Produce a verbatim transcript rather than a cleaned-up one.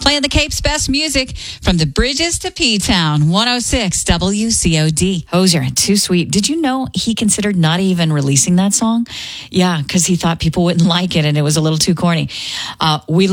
Playing the Cape's best music from the Bridges to P-Town, one oh six W C O D. Hozier, too sweet. Did you know he considered not even releasing that song? Yeah, because he thought people wouldn't like it and it was a little too corny. Uh, we